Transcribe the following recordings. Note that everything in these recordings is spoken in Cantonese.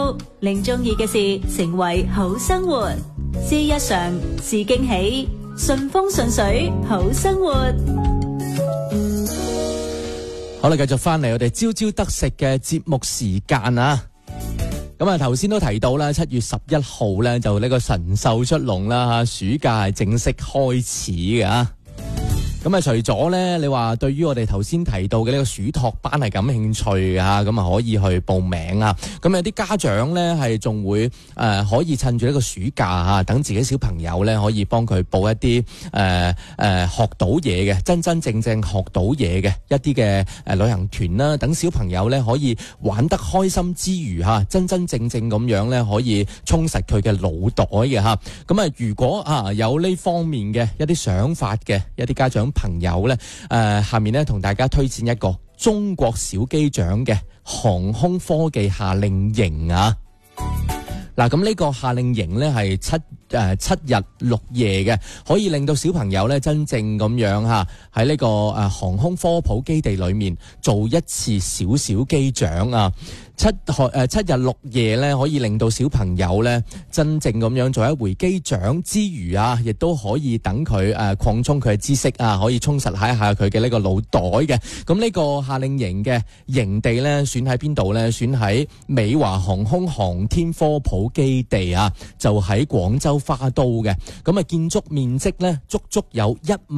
高，令中意嘅事成為好生活。是日常，是驚喜，順風順水，好生活。 好啦，繼續翻嚟我哋朝朝得食嘅節目時間啊！咁啊，頭先都提到啦，7月11號咧就呢個神獸出籠啦，暑假係正式開始嘅。咁啊，除咗咧，你話對於我哋頭先提到嘅呢個暑托班係感興趣啊，咁啊可以去報名啊。咁有啲家長咧係仲會可以趁住呢個暑假啊，等自己小朋友咧可以幫佢報一啲學到嘢嘅，真真正正學到嘢嘅一啲嘅旅行團啦，等小朋友咧可以玩得開心之餘嚇，真真正正咁樣咧可以充實佢嘅腦袋嘅嚇。咁啊，如果有呢方面嘅一啲想法嘅一啲家長朋友咧，下面咧同大家推薦一個中國小機長嘅航空科技夏令營啊！嗱，咁呢個夏令營咧係7日6夜嘅，可以令到小朋友咧真正咁樣嚇喺呢個航空科普基地裏面做一次小小機長啊！7日6夜咧，可以令到小朋友咧真正咁樣做一回機長之餘啊，亦都可以等佢擴充佢嘅知識啊，可以充實一下佢嘅呢個腦袋嘅。咁呢個夏令營嘅營地咧，選喺邊度咧？選喺美華航空航天科普基地啊，就喺廣州花都嘅。咁啊，建築面積咧足足有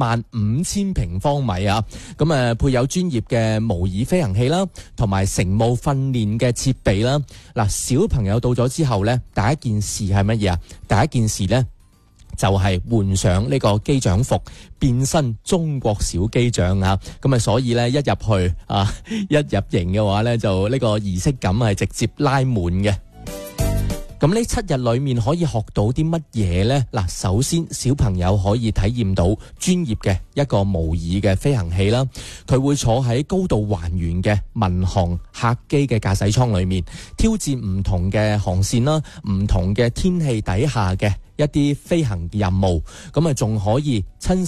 15000平方米啊！咁配有專業嘅模擬飛行器啦，同埋乘務訓練嘅設備啦。嗱，小朋友到咗之後呢，第一件事係乜嘢啊？第一件事呢，就係換上呢個機長服，變身中國小機長啊！咁啊，所以呢，一入去一入營嘅話呢，就呢個儀式感係直接拉滿嘅。咁呢7日裏面可以學到啲乜嘢呢？嗱，首先小朋友可以體驗到專業嘅一個模擬嘅飛行器啦，佢會坐喺高度還原嘅民航客機嘅駕駛艙裏面，挑戰唔同嘅航線啦，唔同嘅天氣底下嘅一啲飛行任務，咁啊仲可以親